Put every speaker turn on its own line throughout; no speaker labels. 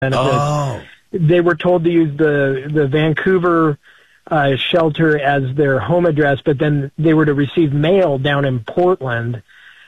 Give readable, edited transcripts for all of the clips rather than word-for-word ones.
benefits.
Oh.
They were told to use the Vancouver shelter as their home address, but then they were to receive mail down in Portland.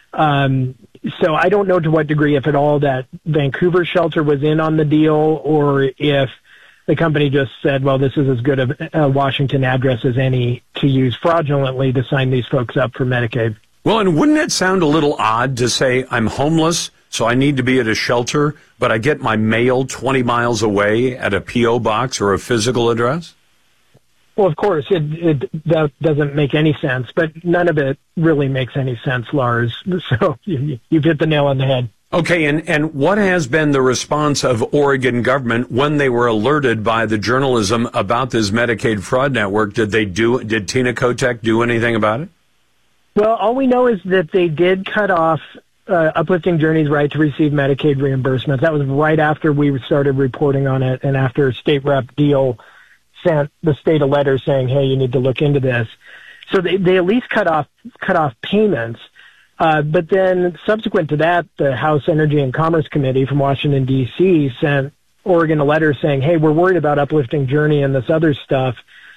So I don't know to what degree, if at all, that Vancouver shelter was in on the deal, or if the company just said, well, this is as good a Washington address as any to use fraudulently to sign these folks up for Medicaid.
Well, and wouldn't it sound a little odd to say, I'm homeless, so I need to be at a shelter, but I get my mail 20 miles away at a P.O. box or a physical address?
Well, of course, that doesn't make any sense, but none of it really makes any sense, Lars. So you've hit the nail on the head.
Okay, and what has been the response of Oregon government when they were alerted by the journalism about this Medicaid fraud network? Did Tina Kotek do anything about it?
Well, all we know is that they did cut off Uplifting Journey's right to receive Medicaid reimbursements. That was right after we started reporting on it, and after State Rep Deal sent the state a letter saying, hey, you need to look into this. So they at least cut off payments. But then subsequent to that, the House Energy and Commerce Committee from Washington, D.C. sent Oregon a letter saying, hey, we're worried about Uplifting Journey and this other stuff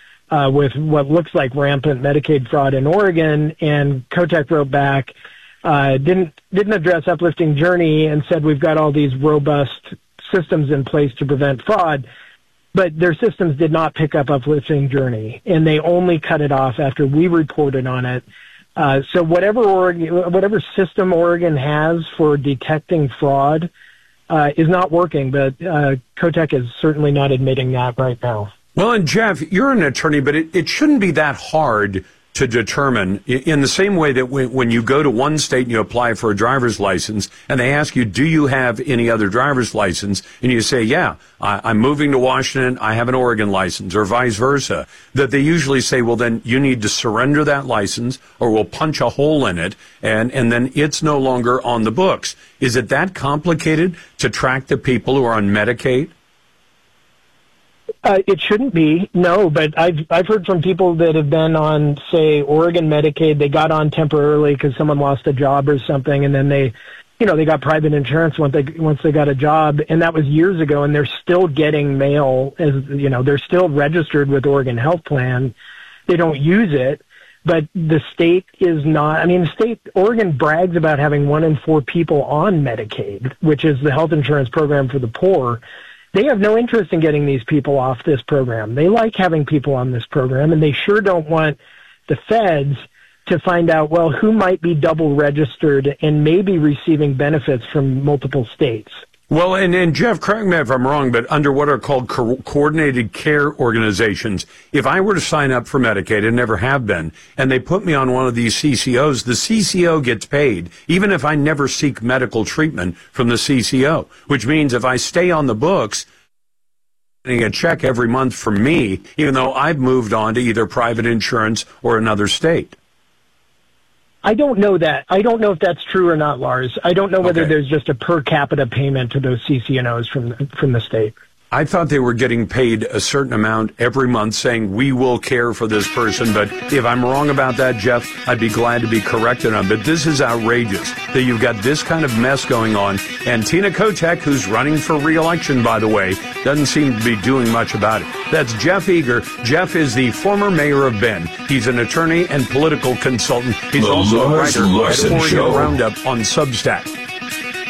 with what looks like rampant Medicaid fraud in Oregon. And Kotek wrote back, didn't address Uplifting Journey and said we've got all these robust systems in place to prevent fraud. But their systems did not pick up Uplifting Journey, and they only cut it off after we reported on it. So whatever system Oregon has for detecting fraud is not working, but Kotek is certainly not admitting that right now.
Well, and Jeff, you're an attorney, but it shouldn't be that hard to determine, in the same way that when you go to one state and you apply for a driver's license and they ask you, do you have any other driver's license? And you say, yeah, I'm moving to Washington, I have an Oregon license, or vice versa, that they usually say, well, then you need to surrender that license or we'll punch a hole in it and then it's no longer on the books. Is it that complicated to track the people who are on Medicaid?
It shouldn't be, no, but I've heard from people that have been on, say, Oregon Medicaid. They got on temporarily because someone lost a job or something, and then they got private insurance once they got a job, and that was years ago, and they're still getting mail, they're still registered with Oregon Health Plan. They don't use it, but the state is not. Oregon brags about having 1 in 4 people on Medicaid, which is the health insurance program for the poor. They have no interest in getting these people off this program. They like having people on this program, and they sure don't want the feds to find out, well, who might be double registered and maybe receiving benefits from multiple states.
Well, and Jeff, correct me if I'm wrong, but under what are called coordinated care organizations, if I were to sign up for Medicaid, and never have been, and they put me on one of these CCOs, the CCO gets paid, even if I never seek medical treatment from the CCO, which means if I stay on the books, getting a check every month from me, even though I've moved on to either private insurance or another state.
I don't know that. I don't know if that's true or not, Lars. I don't know whether there's just a per capita payment to those CCNOs from the state.
I thought they were getting paid a certain amount every month saying, we will care for this person. But if I'm wrong about that, Jeff, I'd be glad to be corrected on. But this is outrageous that you've got this kind of mess going on. And Tina Kotek, who's running for re-election, by the way, doesn't seem to be doing much about it. That's Jeff Eager. Jeff is the former mayor of Bend. He's an attorney and political consultant. He's also a writer at Oregon Roundup on Substack.